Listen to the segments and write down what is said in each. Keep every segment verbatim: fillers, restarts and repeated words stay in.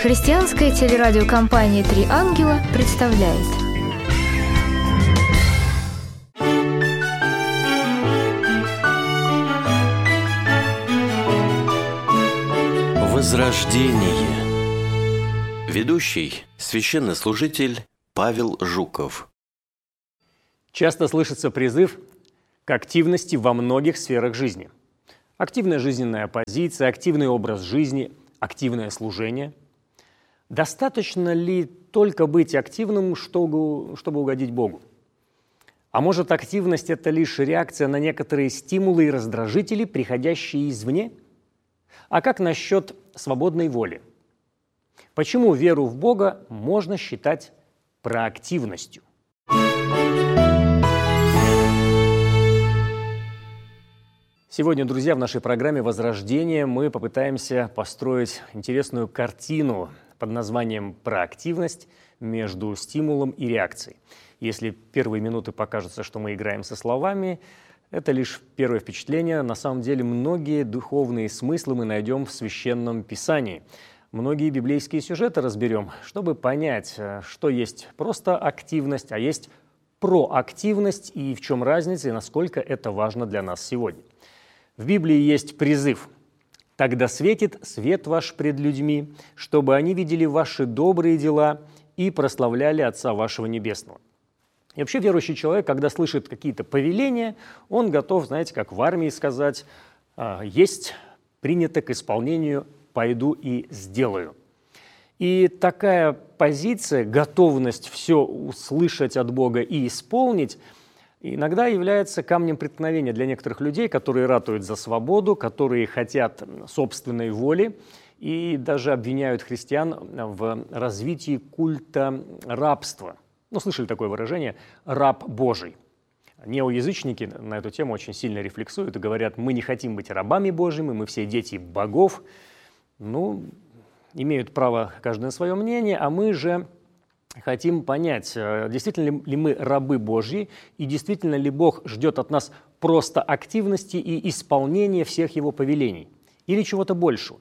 Христианская телерадиокомпания «Три ангела» представляет. Возрождение. Ведущий – священнослужитель Павел Жуков. Часто слышится призыв к активности во многих сферах жизни. Активная жизненная позиция, активный образ жизни, активное служение. Достаточно ли только быть активным, чтобы, чтобы угодить Богу? А может, активность – это лишь реакция на некоторые стимулы и раздражители, приходящие извне? А как насчет свободной воли? Почему веру в Бога можно считать проактивностью? Сегодня, друзья, в нашей программе «Возрождение» мы попытаемся построить интересную картину под названием «Проактивность» между стимулом и реакцией. Если первые минуты покажутся, что мы играем со словами, это лишь первое впечатление. На самом деле многие духовные смыслы мы найдем в Священном Писании. Многие библейские сюжеты разберем, чтобы понять, что есть просто активность, а есть проактивность, и в чем разница, и насколько это важно для нас сегодня. В Библии есть призыв: «Тогда светит свет ваш пред людьми, чтобы они видели ваши добрые дела и прославляли Отца вашего Небесного». И вообще верующий человек, когда слышит какие-то повеления, он готов, знаете, как в армии сказать: «Есть принято к исполнению, пойду и сделаю». И такая позиция, готовность все услышать от Бога и исполнить, иногда является камнем преткновения для некоторых людей, которые ратуют за свободу, которые хотят собственной воли и даже обвиняют христиан в развитии культа рабства. Ну, слышали такое выражение «раб Божий». Неоязычники на эту тему очень сильно рефлексуют и говорят: мы не хотим быть рабами Божьими, мы все дети богов. Ну, имеют право каждый на свое мнение, а мы же хотим понять, действительно ли мы рабы Божьи, и действительно ли Бог ждет от нас просто активности и исполнения всех Его повелений, или чего-то большего.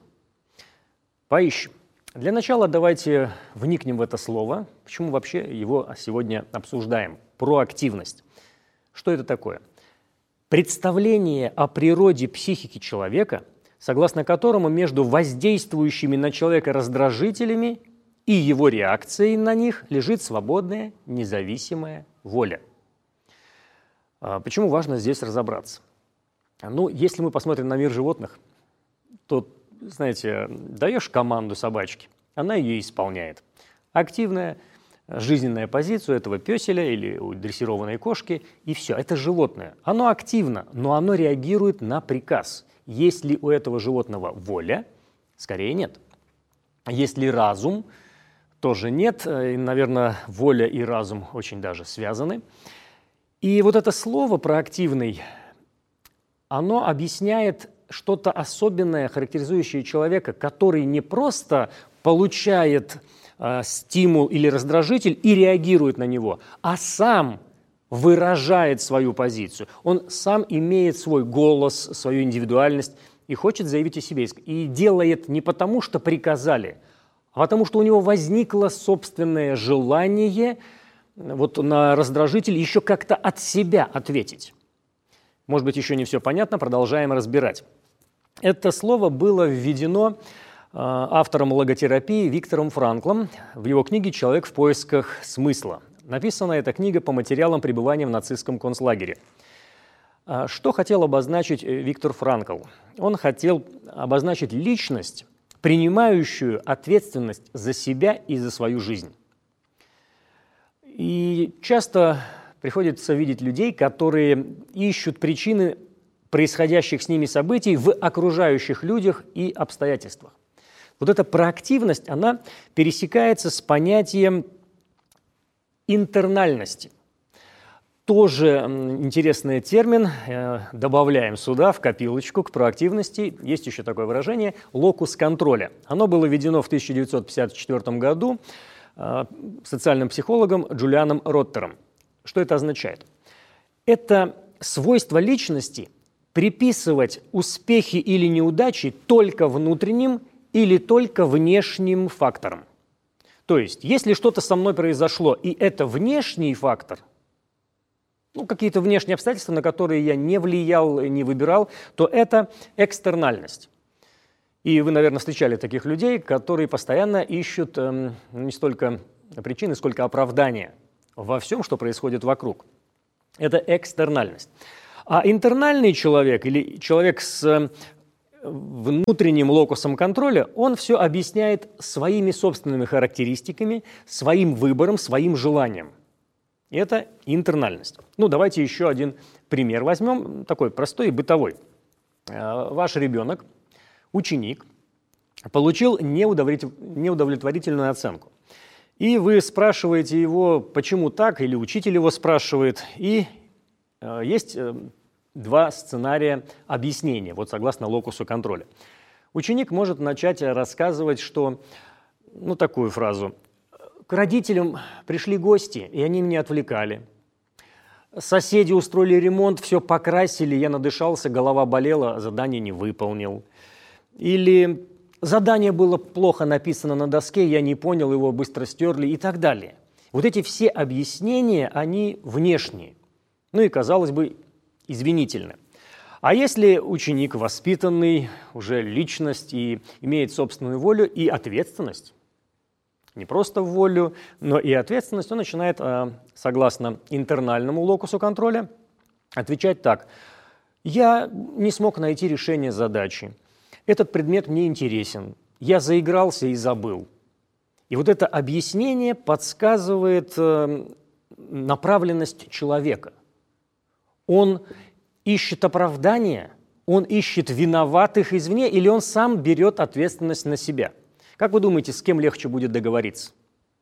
Поищем. Для начала давайте вникнем в это слово, почему вообще его сегодня обсуждаем. Проактивность. Что это такое? Представление о природе психики человека, согласно которому между воздействующими на человека раздражителями и его реакцией на них лежит свободная, независимая воля. Почему важно здесь разобраться? Ну, если мы посмотрим на мир животных, то, знаете, даешь команду собачке, она ее исполняет. Активная жизненная позиция этого пёселя или у дрессированной кошки, и все, это животное. Оно активно, но оно реагирует на приказ. Есть ли у этого животного воля? Скорее нет. Есть ли разум? Тоже нет. И, наверное, воля и разум очень даже связаны. И вот это слово «проактивный», оно объясняет что-то особенное, характеризующее человека, который не просто получает э, стимул или раздражитель и реагирует на него, а сам выражает свою позицию. Он сам имеет свой голос, свою индивидуальность и хочет заявить о себе. И делает не потому, что приказали, а потому что у него возникло собственное желание вот на раздражитель еще как-то от себя ответить. Может быть, еще не все понятно, продолжаем разбирать. Это слово было введено э, автором логотерапии Виктором Франклом в его книге «Человек в поисках смысла». Написана эта книга по материалам пребывания в нацистском концлагере. Э, что хотел обозначить Виктор Франкл? Он хотел обозначить личность, принимающую ответственность за себя и за свою жизнь. И часто приходится видеть людей, которые ищут причины происходящих с ними событий в окружающих людях и обстоятельствах. Вот эта проактивность, она пересекается с понятием интернальности. Тоже интересный термин, добавляем сюда, в копилочку, к проактивности. Есть еще такое выражение «локус контроля». Оно было введено в тысяча девятьсот пятьдесят четвёртом году социальным психологом Джулианом Роттером. Что это означает? Это свойство личности приписывать успехи или неудачи только внутренним или только внешним фактором. То есть, если что-то со мной произошло, и это внешний фактор, ну, какие-то внешние обстоятельства, на которые я не влиял, не выбирал, то это экстернальность. И вы, наверное, встречали таких людей, которые постоянно ищут э, не столько причины, сколько оправдания во всем, что происходит вокруг. Это экстернальность. А интернальный человек или человек с внутренним локусом контроля, он все объясняет своими собственными характеристиками, своим выбором, своим желанием. И это интернальность. Ну, давайте еще один пример возьмем, такой простой и бытовой. Ваш ребенок, ученик, получил неудовлетворительную оценку. И вы спрашиваете его, почему так, или учитель его спрашивает, и э, есть э, два сценария объяснения, вот согласно локусу контроля. Ученик может начать рассказывать, что, ну, такую фразу: «К родителям пришли гости, и они меня отвлекали. Соседи устроили ремонт, все покрасили, я надышался, голова болела, задание не выполнил». Или «задание было плохо написано на доске, я не понял, его быстро стерли» и так далее. Вот эти все объяснения, они внешние, ну и, казалось бы, извинительны. А если ученик воспитанный, уже личность и имеет собственную волю и ответственность, не просто волю, но и ответственность, он начинает, согласно интернальному локусу контроля, отвечать так: «Я не смог найти решение задачи. Этот предмет мне интересен. Я заигрался и забыл». И вот это объяснение подсказывает э, направленность человека. Он ищет оправдания, он ищет виноватых извне, или он сам берет ответственность на себя. Как вы думаете, с кем легче будет договориться?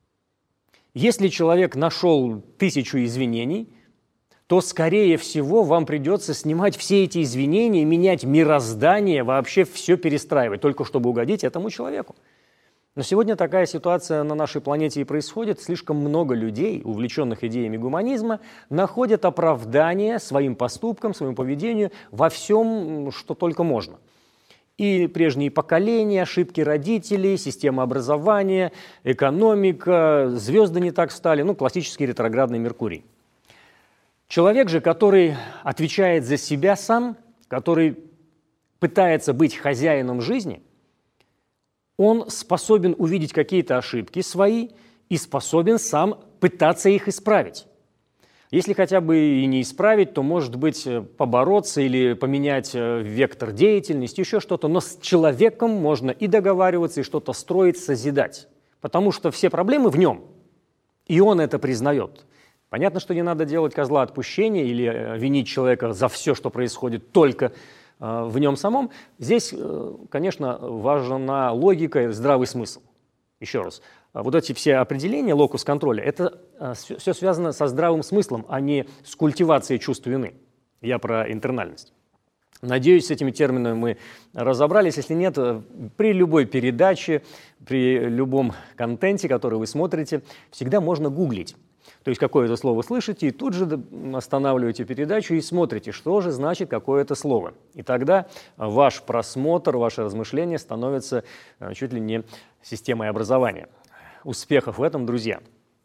Если человек нашел тысячу извинений, то, скорее всего, вам придется снимать все эти извинения, менять мироздание, вообще все перестраивать, только чтобы угодить этому человеку. Но сегодня такая ситуация на нашей планете и происходит. Слишком много людей, увлеченных идеями гуманизма, находят оправдание своим поступкам, своему поведению во всем, что только можно. И прежние поколения, ошибки родителей, система образования, экономика, звезды не так встали, ну, классический ретроградный Меркурий. Человек же, который отвечает за себя сам, который пытается быть хозяином жизни, он способен увидеть какие-то ошибки свои и способен сам пытаться их исправить. Если хотя бы и не исправить, то, может быть, побороться или поменять вектор деятельности, еще что-то. Но с человеком можно и договариваться, и что-то строить, созидать. Потому что все проблемы в нем, и он это признает. Понятно, что не надо делать козла отпущения или винить человека за все, что происходит, только в нем самом. Здесь, конечно, важна логика и здравый смысл. Еще раз, вот эти все определения, локус контроля, это все связано со здравым смыслом, а не с культивацией чувств вины. Я про интернальность. Надеюсь, с этими терминами мы разобрались. Если нет, при любой передаче, при любом контенте, который вы смотрите, всегда можно гуглить. То есть какое-то слово слышите, и тут же останавливаете передачу и смотрите, что же значит какое-то слово. И тогда ваш просмотр, ваше размышление становится чуть ли не системой образования. Успехов в этом, друзья.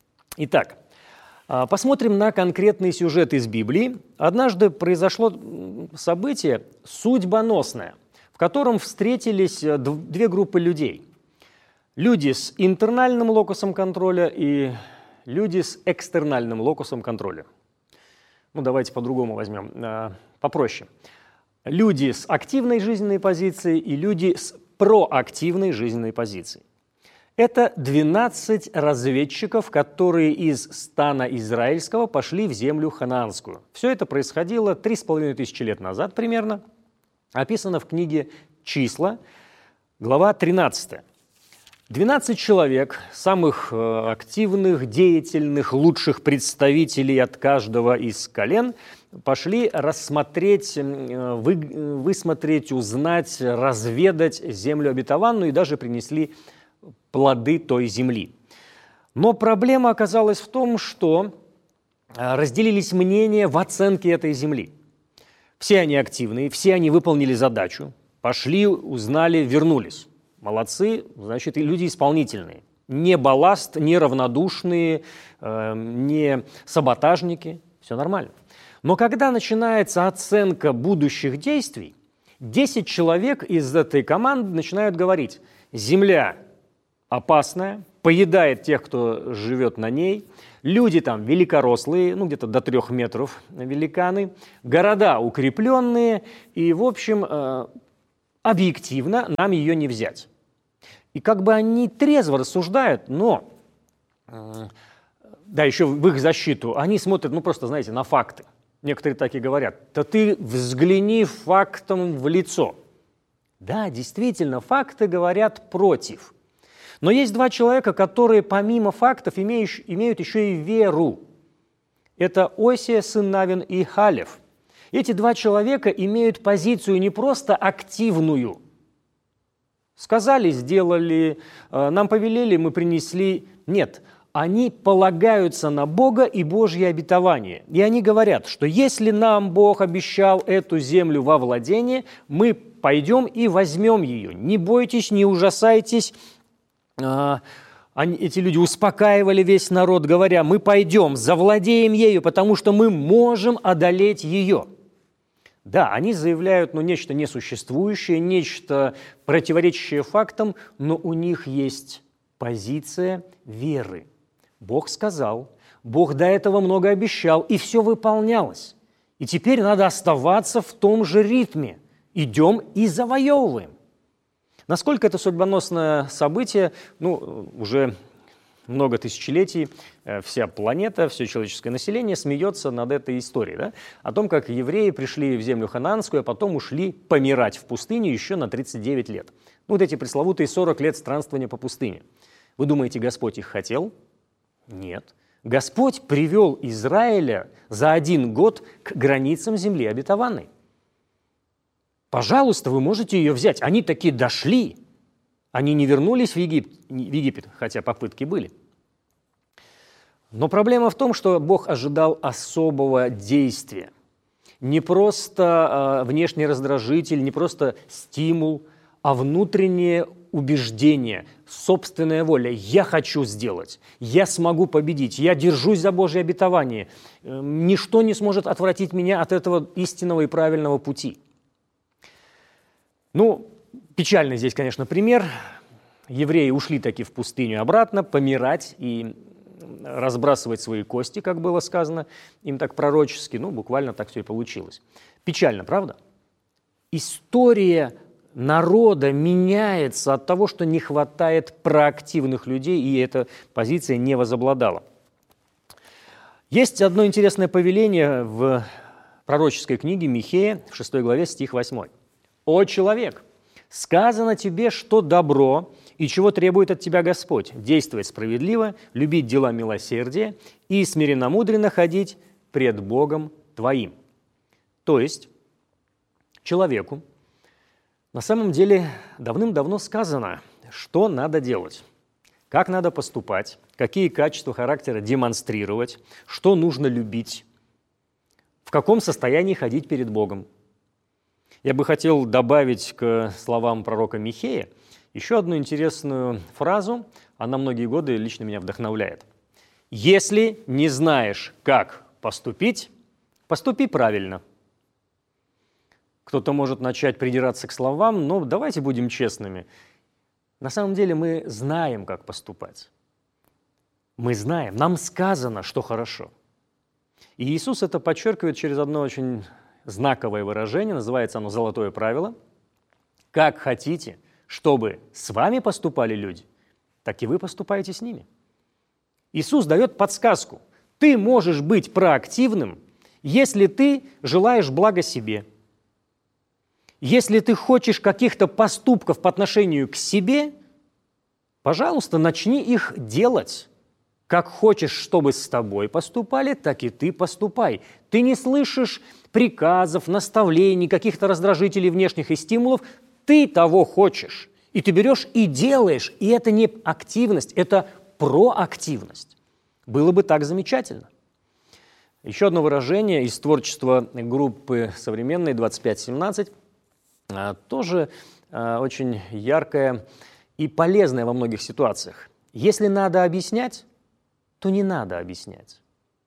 Итак, посмотрим на конкретный сюжет из Библии. Однажды произошло событие судьбоносное, в котором встретились две группы людей. Люди с интернальным локусом контроля и люди с экстернальным локусом контроля. Ну, давайте по-другому возьмем, попроще. Люди с активной жизненной позицией и люди с проактивной жизненной позицией. Это двенадцать разведчиков, которые из стана израильского пошли в землю ханаанскую. Все это происходило три с половиной тысячи лет назад примерно. Описано в книге «Числа», глава тринадцатая. двенадцать человек, самых активных, деятельных, лучших представителей от каждого из колен, пошли рассмотреть, вы, высмотреть, узнать, разведать землю обетованную и даже принесли плоды той земли. Но проблема оказалась в том, что разделились мнения в оценке этой земли. Все они активные, все они выполнили задачу, пошли, узнали, вернулись. молодцы, значит, и люди исполнительные. Не балласт, не равнодушные, э, не саботажники, все нормально. Но когда начинается оценка будущих действий, десять человек из этой команды начинают говорить: земля опасная, поедает тех, кто живет на ней, люди там великорослые, ну где-то до трех метров великаны, города укрепленные, и, в общем, э, объективно нам ее не взять. И как бы они трезво рассуждают, но, э, да, еще в их защиту, они смотрят, ну просто, знаете, на факты. Некоторые так и говорят: да ты взгляни фактам в лицо. Да, действительно, факты говорят против. Но есть два человека, которые помимо фактов имеют, имеют еще и веру. Это Осия, сын Навин, и Халев. Эти два человека имеют позицию не просто активную. Сказали, сделали, нам повелели, мы принесли. Нет, они полагаются на Бога и Божье обетование. И они говорят, что если нам Бог обещал эту землю во владение, мы пойдем и возьмем ее. Не бойтесь, не ужасайтесь. Они, эти люди успокаивали весь народ, говоря: мы пойдем, завладеем ею, потому что мы можем одолеть ее. Да, они заявляют, ну, нечто несуществующее, нечто противоречащее фактам, но у них есть позиция веры. Бог сказал, Бог до этого много обещал, и все выполнялось. И теперь надо оставаться в том же ритме. Идем и завоевываем. Насколько это судьбоносное событие, ну, уже много тысячелетий вся планета, все человеческое население смеется над этой историей, да? О том, как евреи пришли в землю ханаанскую, а потом ушли помирать в пустыне еще на тридцать девять лет. Ну, вот эти пресловутые сорок лет странствования по пустыне. Вы думаете, Господь их хотел? Нет. Господь привел Израиля за один год к границам земли обетованной. Пожалуйста, вы можете ее взять. Они таки дошли. Они не вернулись в Египет, в Египет, хотя попытки были. Но проблема в том, что Бог ожидал особого действия. Не просто э, внешний раздражитель, не просто стимул, а внутреннее убеждение, собственная воля. Я хочу сделать, я смогу победить, я держусь за Божье обетование. Э, ничто не сможет отвратить меня от этого истинного и правильного пути. Ну, печальный здесь, конечно, пример. Евреи ушли таки в пустыню обратно, помирать и разбрасывать свои кости, как было сказано, им так пророчески, ну, буквально так все и получилось. Печально, правда? История народа меняется от того, что не хватает проактивных людей, и эта позиция не возобладала. Есть одно интересное повеление в пророческой книге Михея, в шестой главе, стих восьмой. «О человек, сказано тебе, что добро, и чего требует от тебя Господь: действовать справедливо, любить дела милосердия и смиренномудренно ходить пред Богом твоим». То есть человеку на самом деле давным-давно сказано, что надо делать, как надо поступать, какие качества характера демонстрировать, что нужно любить, в каком состоянии ходить перед Богом. Я бы хотел добавить к словам пророка Михея еще одну интересную фразу. Она многие годы лично меня вдохновляет. «Если не знаешь, как поступить, поступи правильно». Кто-то может начать придираться к словам, но давайте будем честными. На самом деле мы знаем, как поступать. Мы знаем, нам сказано, что хорошо. И Иисус это подчеркивает через одно очень знаковое выражение, называется оно «золотое правило». Как хотите, чтобы с вами поступали люди, так и вы поступаете с ними. Иисус дает подсказку. Ты можешь быть проактивным, если ты желаешь блага себе. Если ты хочешь каких-то поступков по отношению к себе, пожалуйста, начни их делать. Как хочешь, чтобы с тобой поступали, так и ты поступай. Ты не слышишь приказов, наставлений, каких-то раздражителей внешних и стимулов. Ты того хочешь. И ты берешь и делаешь. И это не активность, это проактивность. Было бы так замечательно. Еще одно выражение из творчества группы современной двадцать пять семнадцать, тоже очень яркое и полезное во многих ситуациях. Если надо объяснять, то не надо объяснять.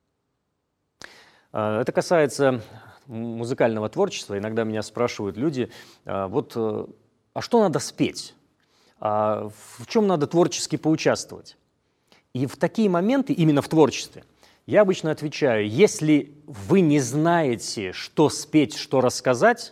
Это касается музыкального творчества. Иногда меня спрашивают люди, вот, а что надо спеть? А в чем надо творчески поучаствовать? И в такие моменты, именно в творчестве, я обычно отвечаю, если вы не знаете, что спеть, что рассказать,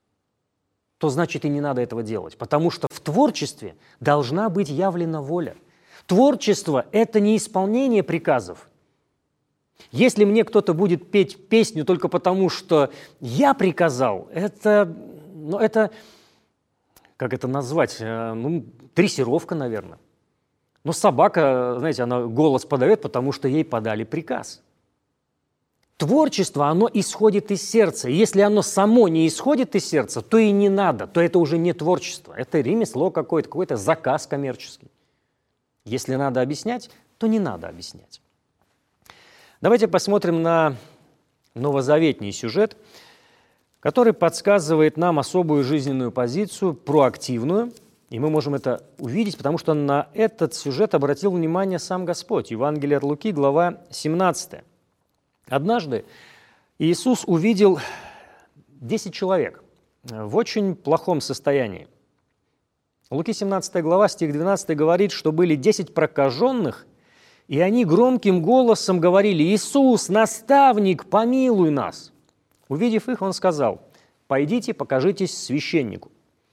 то значит и не надо этого делать, потому что в творчестве должна быть явлена воля. Творчество – это не исполнение приказов. Если мне кто-то будет петь песню только потому, что я приказал, это, ну, это как это назвать, ну, дрессировка, наверное. Но собака, знаете, она голос подает, потому что ей подали приказ. Творчество, оно исходит из сердца. И если оно само не исходит из сердца, то и не надо, то это уже не творчество. Это ремесло какое-то, какой-то заказ коммерческий. Если надо объяснять, то не надо объяснять. Давайте посмотрим на новозаветний сюжет, который подсказывает нам особую жизненную позицию, проактивную. И мы можем это увидеть, потому что на этот сюжет обратил внимание сам Господь. Евангелие от Луки, глава семнадцатая. Однажды Иисус увидел десять человек в очень плохом состоянии. Луки семнадцатая глава, стих двенадцатый говорит, что были десять прокаженных, и они громким голосом говорили: «Иисус, наставник, помилуй нас!» Увидев их, он сказал: «Пойдите, покажитесь священнику».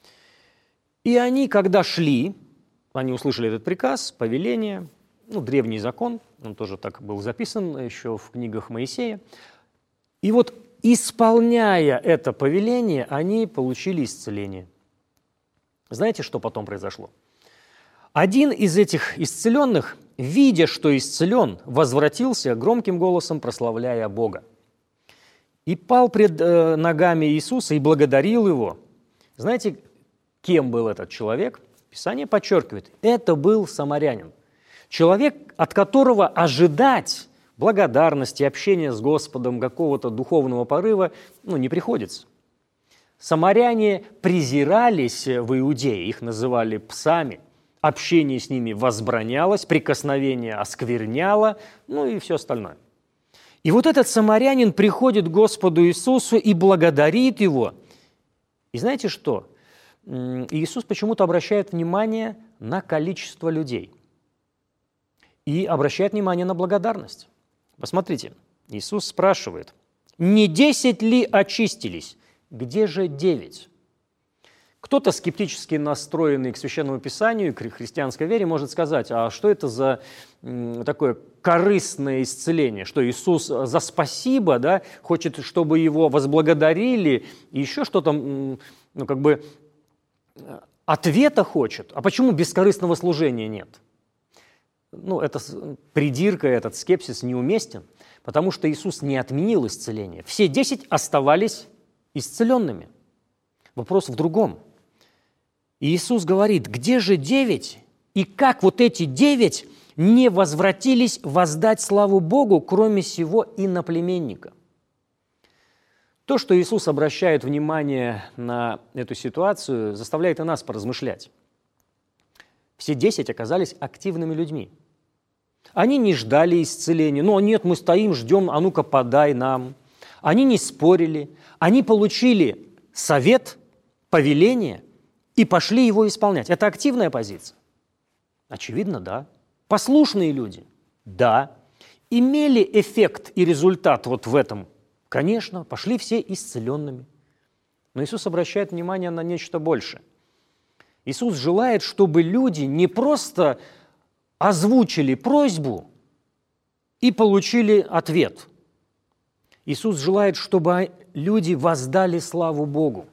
И они, когда шли, они услышали этот приказ, повеление, ну, древний закон, он тоже так был записан еще в книгах Моисея. И вот, исполняя это повеление, они получили исцеление. Знаете, что потом произошло? Один из этих исцеленных, видя, что исцелен, возвратился громким голосом, прославляя Бога. И пал пред э, ногами Иисуса и благодарил Его. Знаете, кем был этот человек? Писание подчеркивает, это был самарянин. Человек, от которого ожидать благодарности, общения с Господом, какого-то духовного порыва, ну, не приходится. Самаряне презирались в Иудее, их называли псами. Общение с ними возбранялось, прикосновение оскверняло, ну и все остальное. И вот этот самарянин приходит к Господу Иисусу и благодарит Его. И знаете что? Иисус почему-то обращает внимание на количество людей и обращает внимание на благодарность. Посмотрите, Иисус спрашивает: «Не десять ли очистились? Где же девять?» Кто-то, скептически настроенный к Священному Писанию, к христианской вере, может сказать: а что это за такое корыстное исцеление? Что Иисус за спасибо, да, хочет, чтобы Его возблагодарили, и еще что-то, ну, как бы ответа хочет? А почему бескорыстного служения нет? Ну, это придирка, этот скепсис неуместен, потому что Иисус не отменил исцеление. Все десять оставались исцеленными. Вопрос в другом. Иисус говорит: где же девять? И как вот эти девять не возвратились воздать славу Богу, кроме сего иноплеменника? То, что Иисус обращает внимание на эту ситуацию, заставляет и нас поразмышлять. Все десять оказались активными людьми. Они не ждали исцеления. Ну, нет, мы стоим, ждем, а ну-ка подай нам. Они не спорили. Они получили совет, повеление и пошли его исполнять. Это активная позиция? Очевидно, да. Послушные люди? Да. Имели эффект и результат вот в этом? Конечно, пошли все исцеленными. Но Иисус обращает внимание на нечто большее. Иисус желает, чтобы люди не просто озвучили просьбу и получили ответ. Иисус желает, чтобы люди воздали славу Богу,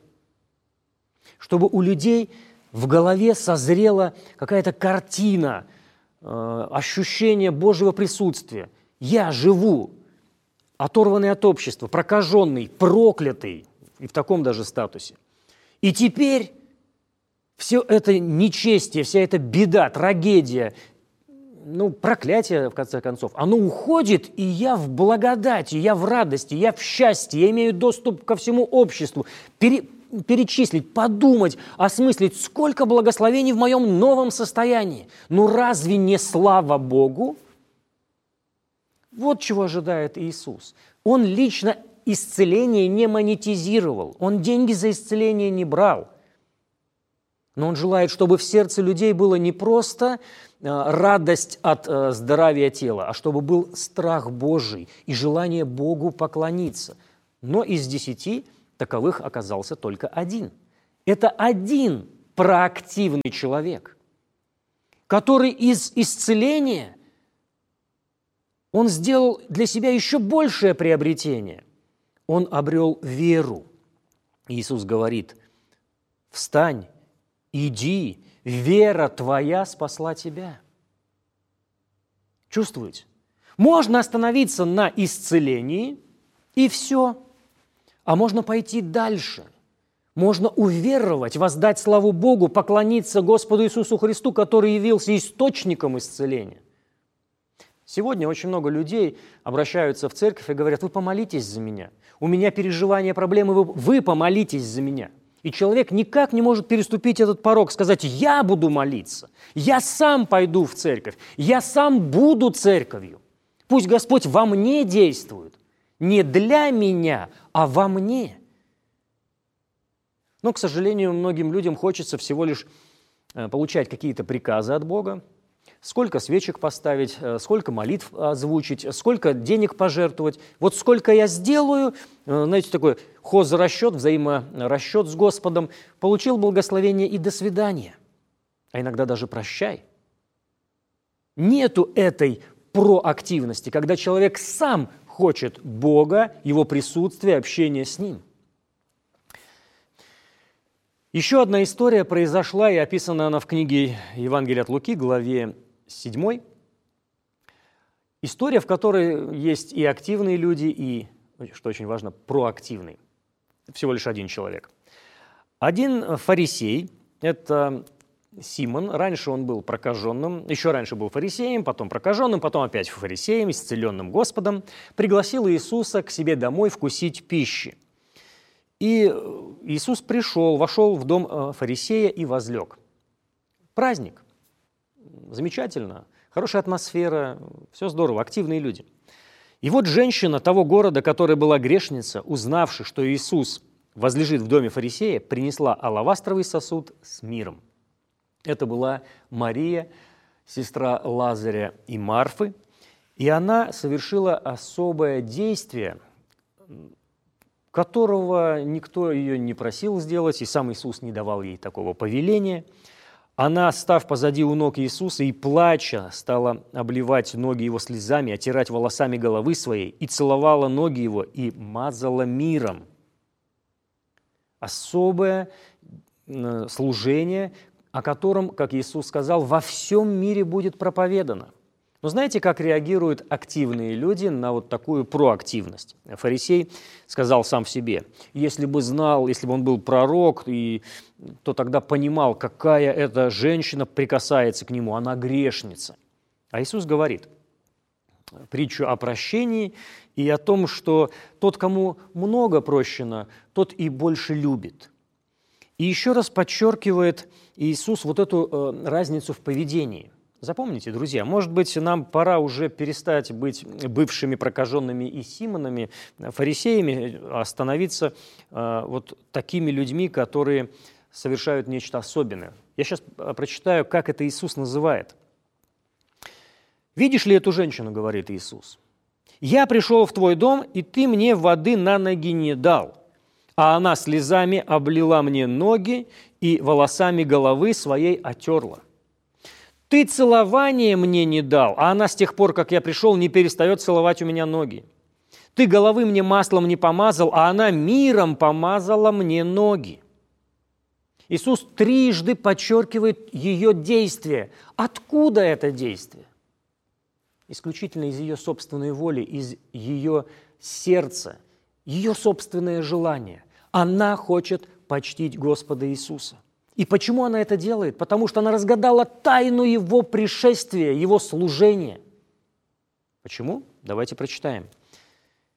чтобы у людей в голове созрела какая-то картина, э, ощущение Божьего присутствия. Я живу, оторванный от общества, прокаженный, проклятый, и в таком даже статусе. И теперь все это нечестие, вся эта беда, трагедия, ну, проклятие, в конце концов, оно уходит, и я в благодати, я в радости, я в счастье, я имею доступ ко всему обществу. Пере... перечислить, подумать, осмыслить, сколько благословений в моем новом состоянии. Ну разве не слава Богу? Вот чего ожидает Иисус. Он лично исцеление не монетизировал, Он деньги за исцеление не брал. Но Он желает, чтобы в сердце людей было не просто радость от здоровья тела, а чтобы был страх Божий и желание Богу поклониться. Но из десяти таковых оказался только один. Это один проактивный человек, который из исцеления он сделал для себя еще большее приобретение. Он обрел веру. Иисус говорит: «Встань, иди, вера твоя спасла тебя». Чувствуете? Можно остановиться на исцелении, и все. А можно пойти дальше. Можно уверовать, воздать славу Богу, поклониться Господу Иисусу Христу, который явился источником исцеления. Сегодня очень много людей обращаются в церковь и говорят: вы помолитесь за меня, у меня переживания, проблемы, вы, вы помолитесь за меня. И человек никак не может переступить этот порог, сказать: я буду молиться, я сам пойду в церковь, я сам буду церковью. Пусть Господь во мне действует, не для меня, а во мне. Но, к сожалению, многим людям хочется всего лишь получать какие-то приказы от Бога. Сколько свечек поставить, сколько молитв озвучить, сколько денег пожертвовать. Вот сколько я сделаю, знаете, такой хозрасчет, взаиморасчет с Господом, получил благословение и до свидания. А иногда даже прощай. Нету этой проактивности, когда человек сам хочет Бога, Его присутствия, общения с Ним. Еще одна история произошла, и описана она в книге Евангелия от Луки, главе седьмой. История, в которой есть и активные люди, и, что очень важно, проактивные. Всего лишь один человек. Один фарисей, это Симон, раньше он был прокаженным, еще раньше был фарисеем, потом прокаженным, потом опять фарисеем, исцеленным Господом, пригласил Иисуса к себе домой вкусить пищи. И Иисус пришел, вошел в дом фарисея и возлег. Праздник. Замечательно. Хорошая атмосфера. Все здорово. Активные люди. И вот женщина того города, которая была грешница, узнавши, что Иисус возлежит в доме фарисея, принесла алавастровый сосуд с миром. Это была Мария, сестра Лазаря и Марфы. И она совершила особое действие, которого никто ее не просил сделать, и сам Иисус не давал ей такого повеления. Она, став позади у ног Иисуса и плача, стала обливать ноги Его слезами, отирать волосами головы своей, и целовала ноги Его, и мазала миром. Особое служение, о котором, как Иисус сказал, во всем мире будет проповедано. Но знаете, как реагируют активные люди на вот такую проактивность? Фарисей сказал сам в себе: если бы знал, если бы он был пророк, и, то тогда понимал, какая эта женщина прикасается к нему, она грешница. А Иисус говорит притчу о прощении и о том, что тот, кому много прощено, тот и больше любит. И еще раз подчеркивает Иисус вот эту э, разницу в поведении. Запомните, друзья, может быть, нам пора уже перестать быть бывшими прокаженными и Симонами, фарисеями, а становиться э, вот такими людьми, которые совершают нечто особенное. Я сейчас прочитаю, как это Иисус называет. «Видишь ли эту женщину, — говорит Иисус, — я пришел в твой дом, и ты мне воды на ноги не дал, а она слезами облила мне ноги и волосами головы своей отерла. Ты целование мне не дал, а она с тех пор, как я пришел, не перестает целовать у меня ноги. Ты головы мне маслом не помазал, а она миром помазала мне ноги». Иисус трижды подчеркивает ее действие. Откуда это действие? Исключительно из ее собственной воли, из ее сердца, ее собственное желание. Она хочет почтить Господа Иисуса. И почему она это делает? Потому что она разгадала тайну Его пришествия, Его служения. Почему? Давайте прочитаем.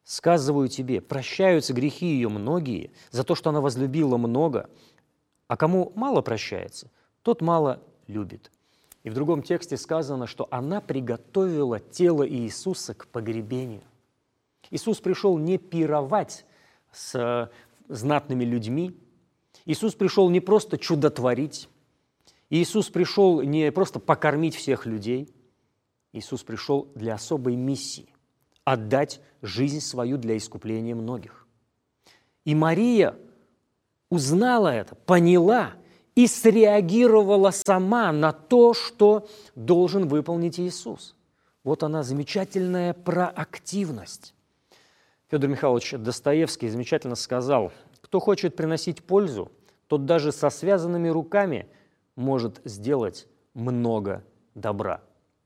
сказываю тебе, прощаются грехи ее многие за то, что она возлюбила много, а кому мало прощается, тот мало любит». И в другом тексте сказано, что она приготовила тело Иисуса к погребению. Иисус пришел не пировать с знатными людьми, Иисус пришел не просто чудотворить, Иисус пришел не просто покормить всех людей, Иисус пришел для особой миссии – отдать жизнь свою для искупления многих. И Мария узнала это, поняла и среагировала сама на то, что должен выполнить Иисус. Вот она, замечательная проактивность. Федор Михайлович Достоевский замечательно сказал: «Кто хочет приносить пользу, тот даже со связанными руками может сделать много добра».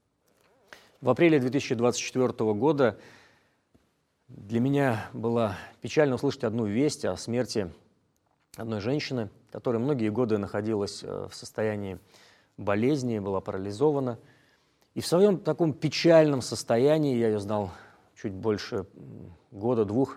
В апреле две тысячи двадцать четвёртого года для меня было печально услышать одну весть о смерти одной женщины, которая многие годы находилась в состоянии болезни, была парализована. И в своем таком печальном состоянии, я ее знал чуть больше года-двух,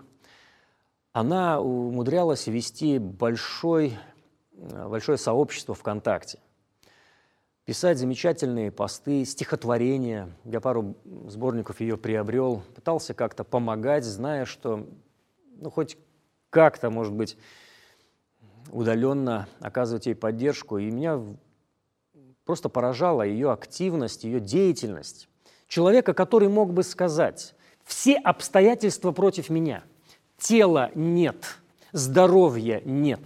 она умудрялась вести большой, большое сообщество ВКонтакте, писать замечательные посты, стихотворения. Я пару сборников ее приобрел, пытался как-то помогать, зная, что ну, хоть как-то, может быть, удаленно оказывать ей поддержку. И меня просто поражала ее активность, ее деятельность. Человека, который мог бы сказать: все обстоятельства против меня, тела нет, здоровья нет,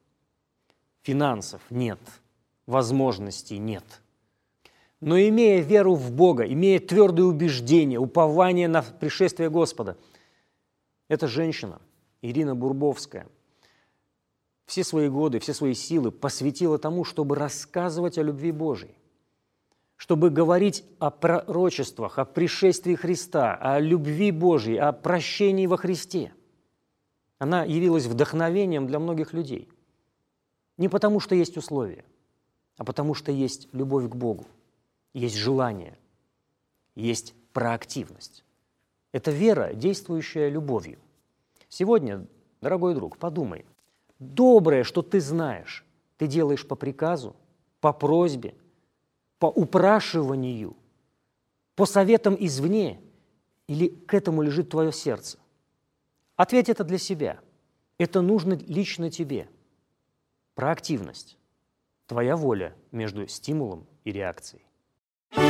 финансов нет, возможностей нет. Но имея веру в Бога, имея твердое убеждение, упование на пришествие Господа, эта женщина, Ирина Бурбовская, все свои годы, все свои силы посвятила тому, чтобы рассказывать о любви Божьей, чтобы говорить о пророчествах, о пришествии Христа, о любви Божьей, о прощении во Христе. Она явилась вдохновением для многих людей. Не потому, что есть условия, а потому, что есть любовь к Богу, есть желание, есть проактивность. Это вера, действующая любовью. Сегодня, дорогой друг, подумай, доброе, что ты знаешь, ты делаешь по приказу, по просьбе, по упрашиванию, по советам извне, или к этому лежит твое сердце? Ответь это для себя. Это нужно лично тебе. Проактивность. Твоя воля между стимулом и реакцией.